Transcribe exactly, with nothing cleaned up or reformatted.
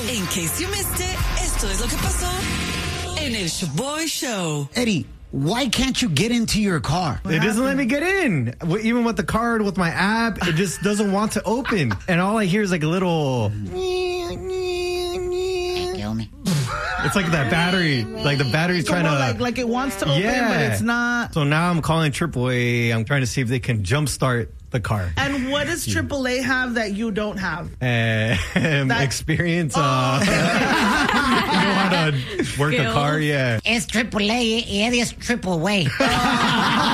In case you missed it, esto es lo que pasó en el Shaboy Show. Eddie, why can't you get into your car? It doesn't let me get in. Even with the card, with my app, it just doesn't want to open. And all I hear is like a little... Kill me. It's like that battery. Like the battery's So trying more to... like, like it wants to open, Yeah. but it's not. So now I'm calling triple A. I'm trying to see if they can jumpstart the car. And what does triple A have that you don't have? Um, experience. Uh, you know how to work a car, yeah. It's triple A y Eddie es triple way.